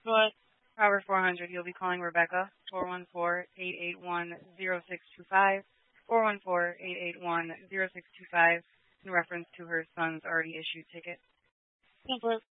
What? Power 400, you'll be calling Rebecca, 414-881-0625, 414-881-0625, in reference to her son's already issued ticket. Thank you.